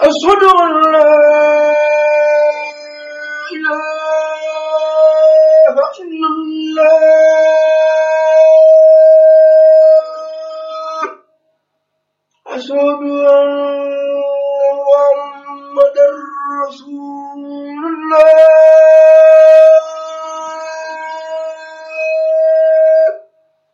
أشهد أن لا إله إلا الله أشهد أن محمدا رسول الله